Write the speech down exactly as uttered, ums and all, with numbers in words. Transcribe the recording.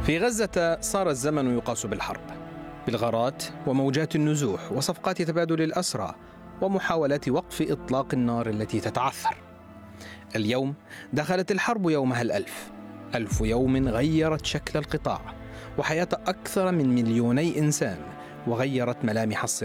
في غزة صار الزمن يقاس بالحرب، بالغارات وموجات النزوح وصفقات تبادل الأسرى ومحاولات وقف إطلاق النار التي تتعثر. اليوم دخلت الحرب يومها الألف، ألف يوم غيرت شكل القطاع وحياة أكثر من مليوني إنسان، وغيرت ملامح الصراع.